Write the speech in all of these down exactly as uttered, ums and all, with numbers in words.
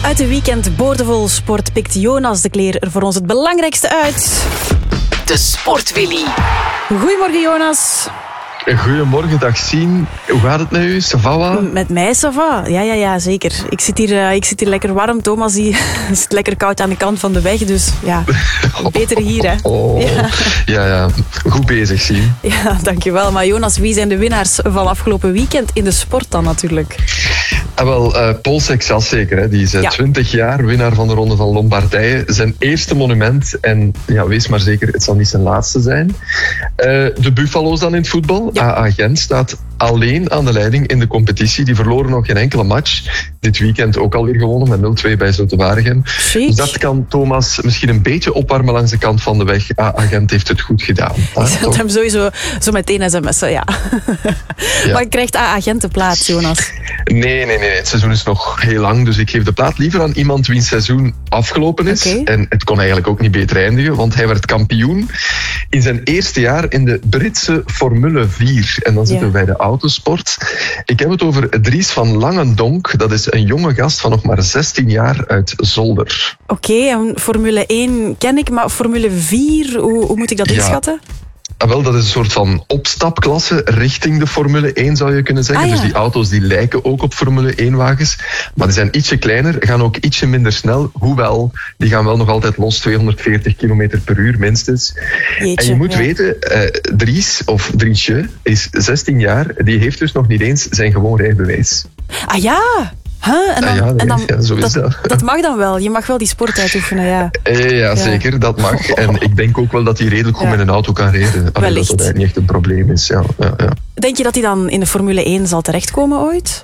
Uit de weekend boordevol sport pikt Jonas de Cleer er voor ons het belangrijkste uit. De Sportwilly. Goedemorgen, Jonas. Goedemorgen, dag Sien. Hoe gaat het met u? Ça va wat? Met mij, ça va. Ja, ja, ja, zeker. Ik zit hier, uh, ik zit hier lekker warm. Thomas die zit lekker koud aan de kant van de weg. Dus ja, beter hier, hè. Oh, ja. ja, ja. Goed bezig, Sien. Ja, dankjewel. Maar Jonas, wie zijn de winnaars van afgelopen weekend in de sport dan natuurlijk? Ah, wel, uh, Paul Sexas zeker. Hè. Die is uh, ja. twintig jaar winnaar van de Ronde van Lombardije. Zijn eerste monument. En ja, wees maar zeker, het zal niet zijn laatste zijn. Uh, de Buffalo's dan in het voetbal. Ja. A A Gent staat alleen aan de leiding in de competitie. Die verloren nog geen enkele match. Dit weekend ook alweer gewonnen met nul twee bij Zulte Waregem. Dus dat kan Thomas misschien een beetje opwarmen langs de kant van de weg. A A Gent heeft het goed gedaan. Ik zet hem sowieso zo meteen sms'en, ja. ja. Maar krijgt A A Gent de plaats, Jonas? Nee, nee, nee, nee. Het seizoen is nog heel lang. Dus ik geef de plaat liever aan iemand wiens seizoen afgelopen is. Okay. En het kon eigenlijk ook niet beter eindigen. Want hij werd kampioen in zijn eerste jaar in de Britse Formule vier. En dan zitten ja. we bij de autosport. Ik heb het over Dries van Langendonk. Dat is een jonge gast van nog maar zestien jaar uit Zolder. Oké, okay, en Formule één ken ik, maar Formule vier, hoe, hoe moet ik dat ja. inschatten? Ah, wel, dat is een soort van opstapklasse richting de Formule één, zou je kunnen zeggen. Ah, ja. Dus die auto's die lijken ook op Formule één-wagens. Maar die zijn ietsje kleiner, gaan ook ietsje minder snel. Hoewel, die gaan wel nog altijd los, tweehonderdveertig kilometer per uur minstens. Jeetje, en je moet ja. weten, uh, Dries, of Driesje, is zestien jaar. Die heeft dus nog niet eens zijn gewoon rijbewijs. Ah ja? Huh? En dan, ah, ja, nee, en dan, ja, zo is dat, dat. dat mag dan wel. Je mag wel die sport uitoefenen, ja. Eh, ja, ja, zeker. Dat mag. En ik denk ook wel dat hij redelijk goed ja. met een auto kan rijden. Allee, dat dat niet echt een probleem is. Ja, ja, ja. Denk je dat hij dan in de Formule één zal terechtkomen ooit?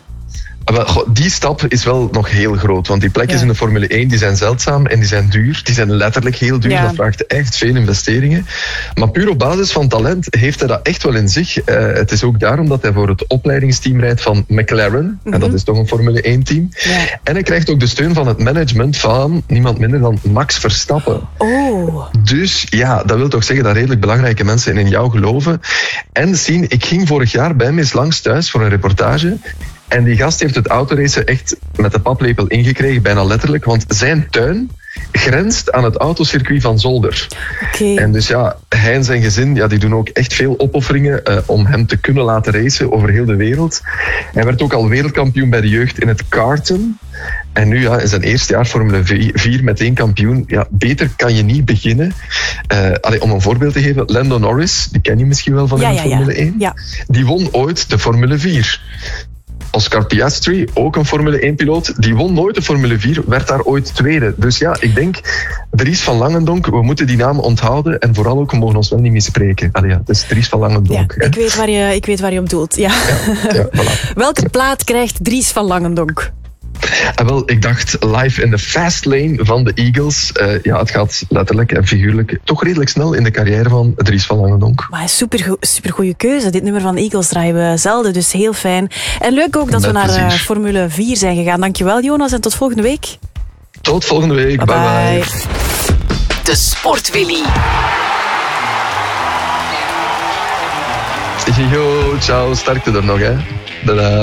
Die stap is wel nog heel groot, want die plekjes ja. in de Formule één die zijn zeldzaam en die zijn duur. Die zijn letterlijk heel duur, ja. dat vraagt echt veel investeringen. Maar puur op basis van talent heeft hij dat echt wel in zich. Uh, het is ook daarom dat hij voor het opleidingsteam rijdt van McLaren. Mm-hmm. En dat is toch een Formule één-team. Ja. En hij krijgt ook de steun van het management van niemand minder dan Max Verstappen. Oh. Dus ja, dat wil toch zeggen dat redelijk belangrijke mensen in jou geloven. En zien, ik ging vorig jaar bij hem eens langs thuis voor een reportage. En die gast heeft het autoracen echt met de paplepel ingekregen, bijna letterlijk. Want zijn tuin grenst aan het autocircuit van Zolder. Okay. En dus ja, hij en zijn gezin ja, die doen ook echt veel opofferingen uh, om hem te kunnen laten racen over heel de wereld. Hij werd ook al wereldkampioen bij de jeugd in het karten. En nu ja, in zijn eerste jaar Formule vier meteen kampioen. Ja, beter kan je niet beginnen. Uh, allee, om een voorbeeld te geven, Lando Norris, die ken je misschien wel van ja, de ja, Formule ja. één. Ja. Die won ooit de Formule vier. Oscar Piastri, ook een Formule één-piloot, die won nooit de Formule vier, werd daar ooit tweede. Dus ja, ik denk, Dries van Langendonk, we moeten die naam onthouden en vooral ook, we mogen ons wel niet mispreken. Allee, ja, het is Dries van Langendonk. Ja, ik, weet waar je, ik weet waar je op doelt. Ja. Ja, ja, voilà. Welke plaat krijgt Dries van Langendonk? Ah, wel, ik dacht live in de fast lane van de Eagles. Uh, ja, het gaat letterlijk en figuurlijk toch redelijk snel in de carrière van Dries van Langendonk. Maar super, super goede keuze. Dit nummer van de Eagles draaien we zelden, dus heel fijn. En leuk ook dat Met we naar uh, Formule vier zijn gegaan. Dankjewel, Jonas, en tot volgende week. Tot volgende week. Bye bye. bye. bye. De Sportwilly. Yo, ciao. Sterkte er nog, hè. Tada.